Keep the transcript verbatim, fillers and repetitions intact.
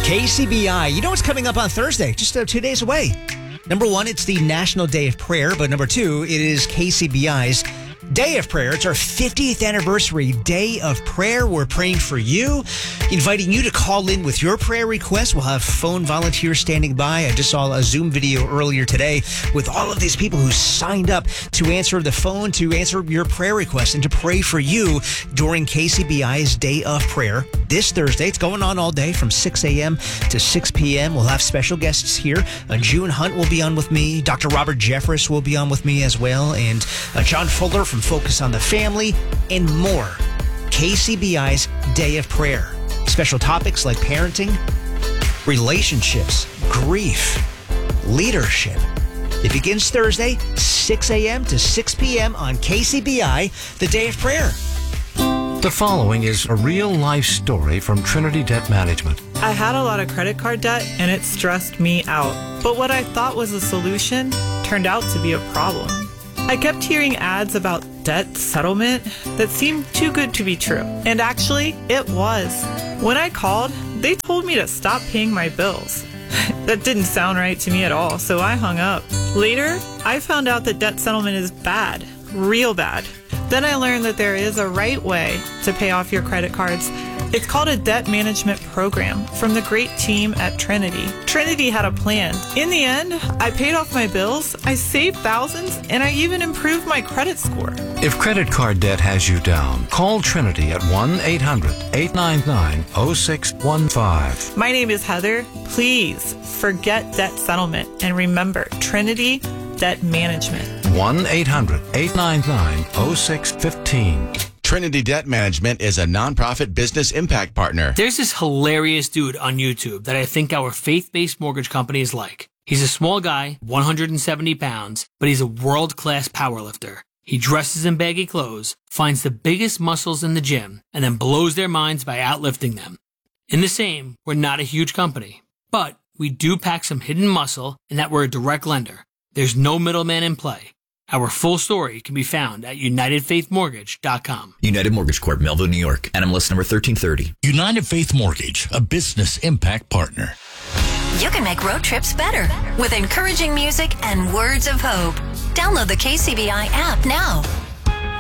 K C B I. You know what's coming up on Thursday? Just uh, two days away. Number one, it's the National Day of Prayer. But number two, it is K C B I's Day of Prayer. It's our fiftieth anniversary Day of Prayer. We're praying for you, inviting you to call in with your prayer requests. We'll have phone volunteers standing by. I just saw a Zoom video earlier today with all of these people who signed up to answer the phone, to answer your prayer requests, and to pray for you during K C B I's Day of Prayer. This Thursday, it's going on all day from six a.m. to six p.m. We'll have special guests here. Uh, June Hunt will be on with me. Doctor Robert Jeffress will be on with me as well. And uh, John Fuller from Focus on the Family and more. K C B I's Day of Prayer. Special topics like parenting, relationships, grief, leadership. It begins Thursday, six a.m. to six p.m. on K C B I, the Day of Prayer. The following is a real-life story from Trinity Debt Management. I had a lot of credit card debt, and it stressed me out. But what I thought was a solution turned out to be a problem. I kept hearing ads about debt settlement that seemed too good to be true. And actually, it was. When I called, they told me to stop paying my bills. That didn't sound right to me at all, so I hung up. Later, I found out that debt settlement is bad, real bad. Then I learned that there is a right way to pay off your credit cards. It's called a debt management program from the great team at Trinity. Trinity had a plan. In the end, I paid off my bills, I saved thousands, and I even improved my credit score. If credit card debt has you down, call Trinity at one eight hundred eight nine nine oh six one five. My name is Heather. Please forget debt settlement and remember Trinity Debt Management. one eight hundred eight nine nine oh six one five. Trinity Debt Management is a nonprofit business impact partner. There's this hilarious dude on YouTube that I think our faith-based mortgage company is like. He's a small guy, one hundred seventy pounds, but he's a world-class powerlifter. He dresses in baggy clothes, finds the biggest muscles in the gym, and then blows their minds by outlifting them. In the same, we're not a huge company, but we do pack some hidden muscle in that we're a direct lender. There's no middleman in play. Our full story can be found at united faith mortgage dot com. United Mortgage Corp, Melville, New York. N M L S number thirteen thirty. United Faith Mortgage, a business impact partner. You can make road trips better with encouraging music and words of hope. Download the K C B I app now.